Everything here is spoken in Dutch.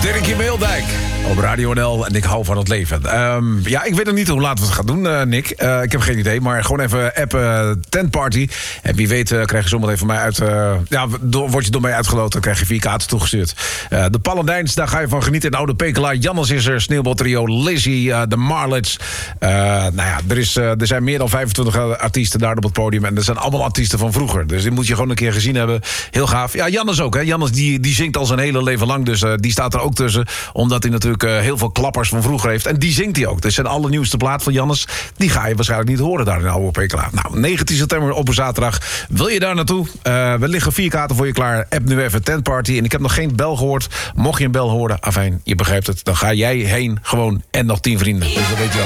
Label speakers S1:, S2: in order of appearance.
S1: Dirkie Meeldijk op Radio NL en ik hou van het leven. Ik weet nog niet hoe laat we het gaan doen, Nick. Ik heb geen idee, maar gewoon even appen tentparty. En wie weet krijg je zometeen van mij uit... word je door mij uitgeloot, dan krijg je 4 kaarten toegestuurd. De Paladijns, daar ga je van genieten. In Oude Pekela, Jannes is er, Sneeuwbaltrio, Lizzie, de Marlets. Er zijn meer dan 25 artiesten daar op het podium. En dat zijn allemaal artiesten van vroeger. Dus die moet je gewoon een keer gezien hebben. Heel gaaf. Ja, Jannes ook, hè. Jannes die zingt al zijn hele leven lang, dus die staat er ook tussen. Omdat hij natuurlijk heel veel klappers van vroeger heeft. En die zingt hij ook. Dus zijn allernieuwste plaat van Jannes, die ga je waarschijnlijk niet horen daar in Oude Pekela. Nou, 19 september op een zaterdag. Wil je daar naartoe? We liggen 4 kaarten voor je klaar. App nu even tentparty. En ik heb nog geen bel gehoord. Mocht je een bel horen, afijn, je begrijpt het. Dan ga jij heen gewoon en nog 10 vrienden. Dus dat weet je wel.